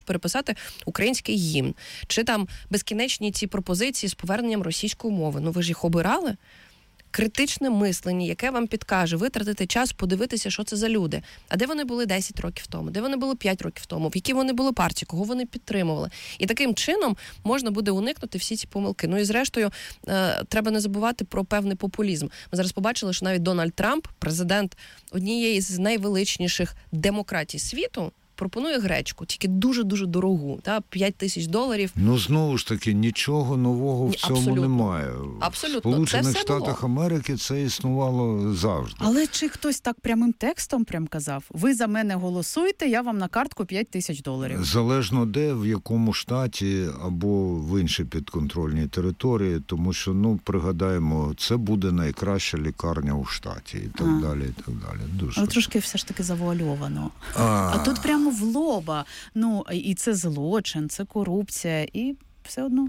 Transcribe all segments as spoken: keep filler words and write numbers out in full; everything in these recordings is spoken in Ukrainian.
переписати український гімн. Чи там безкінечні ці пропозиції з поверненням російської мови. Ну ви ж їх обирали? Критичне мислення, яке вам підкаже витратити час, подивитися, що це за люди. А де вони були десять років тому? Де вони були п'ять років тому? В якій вони були партії? Кого вони підтримували? І таким чином можна буде уникнути всі ці помилки. Ну і зрештою, е, треба не забувати про певний популізм. Ми зараз побачили, що навіть Дональд Трамп, президент однієї з найвеличніших демократій світу, пропонує гречку, тільки дуже-дуже дорогу, та, п'ять тисяч доларів. Ну, знову ж таки, нічого нового в цьому Абсолютно. немає. Абсолютно. В Сполучених це Штатах було. Америки це існувало завжди. Але чи хтось так прямим текстом прям казав? Ви за мене голосуйте, я вам на картку п'ять тисяч доларів. Залежно де, в якому штаті або в іншій підконтрольній території, тому що, ну, пригадаємо, це буде найкраща лікарня у штаті і так А. далі, і так далі. Дуже. Але трошки все ж таки завуальовано. А, А тут прямо в лоба. Ну, і це злочин, це корупція, і все одно.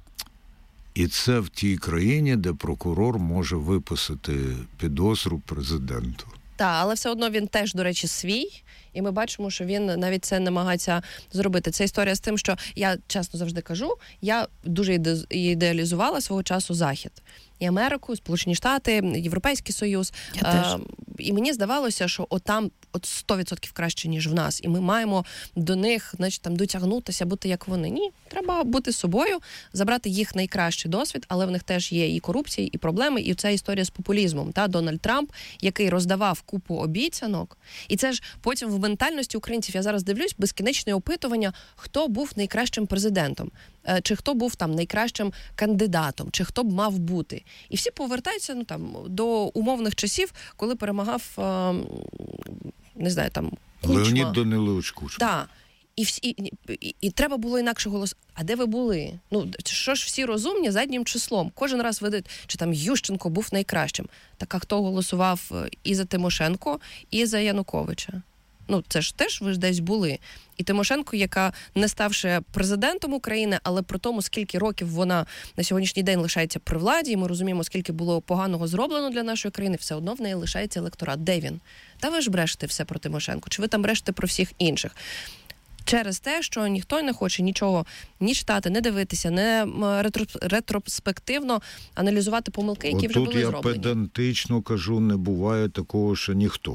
І це в тій країні, де прокурор може виписати підозру президенту. Так, але все одно він теж, до речі, свій. І ми бачимо, що він навіть це намагається зробити. Це історія з тим, що я чесно завжди кажу, я дуже іде- ідеалізувала свого часу Захід. І Америку, Сполучені Штати, Європейський Союз. Я теж. Е, і мені здавалося, що отам от сто відсотків краще, ніж в нас. І ми маємо до них, значить, там дотягнутися, бути як вони. Ні, треба бути собою, забрати їх найкращий досвід, але в них теж є і корупція, і проблеми, і ця історія з популізмом. Та Дональд Трамп, який роздавав купу обіцянок. І це ж потім в ментальності українців, я зараз дивлюсь, безкінечне опитування, хто був найкращим президентом, е, чи хто був там найкращим кандидатом, чи хто б мав бути. І всі повертаються, ну, там, до умовних часів, коли перемагав, е, не знаю, там, Кучма. Леонід Данилович Кучма. Так. І, всі, і, і, і треба було інакше голос. А де ви були? Ну, що ж всі розумні заднім числом? Кожен раз видають, чи там Ющенко був найкращим. Так а хто голосував і за Тимошенко, і за Януковича? Ну, це ж теж ви ж десь були. І Тимошенко, яка не ставши президентом України, але при тому, скільки років вона на сьогоднішній день лишається при владі, і ми розуміємо, скільки було поганого зроблено для нашої країни, все одно в неї лишається електорат. Де він? Та ви ж брешете все про Тимошенко, чи ви там брешете про всіх інших? Через те, що ніхто не хоче нічого ні читати, не дивитися, не ретро, ретроспективно аналізувати помилки, які От вже тут були я зроблені. педантично кажу, не буває такого, що ніхто.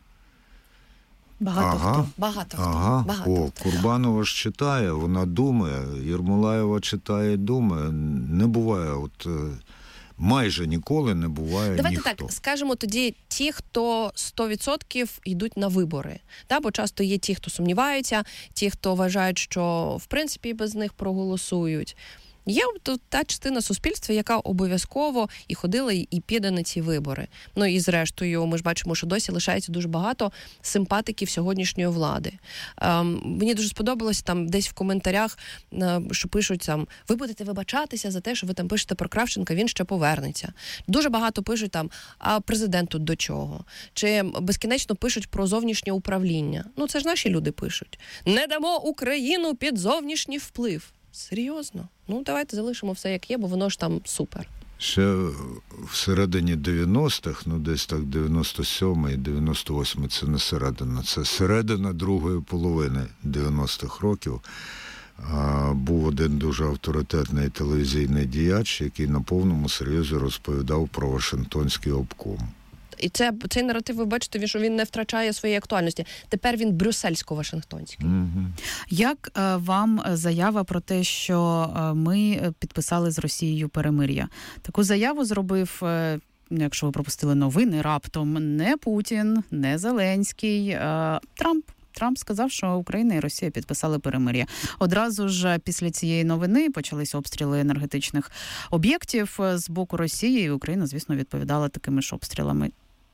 Багато Ага. хто. Багато хто. Ага, Багато о, хто. Курбанова ж читає, вона думає, Єрмолаєва читає і думає. Не буває, от е, майже ніколи не буває Давайте ніхто. так, скажемо тоді ті, хто сто відсотків йдуть на вибори. Та? Бо часто є ті, хто сумніваються, ті, хто вважають, що в принципі без них проголосують. Є тут та частина суспільства, яка обов'язково і ходила, і піде на ці вибори. Ну і зрештою, ми ж бачимо, що досі лишається дуже багато симпатиків сьогоднішньої влади. Ем, мені дуже сподобалось там десь в коментарях, е, що пишуть там, ви будете вибачатися за те, що ви там пишете про Кравченка, він ще повернеться. Дуже багато пишуть там, а президент тут до чого? Чи безкінечно пишуть про зовнішнє управління. Ну це ж наші люди пишуть. Не дамо Україну під зовнішній вплив. Серйозно? Ну, давайте залишимо все як є, бо воно ж там супер. Ще всередині дев'яностих, ну десь так дев'яносто сьомий, дев'яносто восьмий, це не середина, це середина другої половини дев'яностих років. А, був один дуже авторитетний телевізійний діяч, який на повному серйозі розповідав про Вашингтонський обком. І це, цей наратив, ви бачите, що він не втрачає своєї актуальності. Тепер він брюссельсько-вашингтонський. Угу. Як е, вам заява про те, що е, ми підписали з Росією перемир'я? Таку заяву зробив, е, якщо ви пропустили новини, раптом не Путін, не Зеленський, е, Трамп. Трамп сказав, що Україна і Росія підписали перемир'я. Одразу ж після цієї новини почалися обстріли енергетичних об'єктів з боку Росії, і Україна, звісно, відповідала такими ж обстрілами.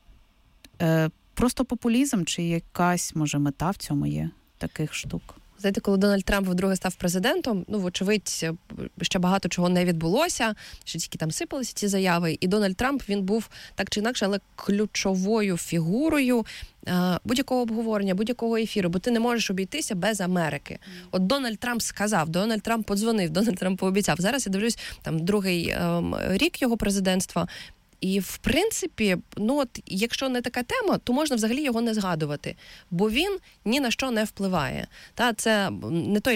Е, просто популізм чи якась, може, мета в цьому є таких штук? Знаєте, коли Дональд Трамп вдруге став президентом, ну, вочевидь, ще багато чого не відбулося, що тільки там сипалися ці заяви. І Дональд Трамп, він був так чи інакше, але ключовою фігурою е, будь-якого обговорення, будь-якого ефіру, бо ти не можеш обійтися без Америки. От Дональд Трамп сказав, Дональд Трамп подзвонив, Дональд Трамп пообіцяв. Зараз я дивлюсь, там, другий е, рік його президентства. І, в принципі, ну от, якщо не така тема, то можна взагалі його не згадувати, бо він ні на що не впливає. Та, це не той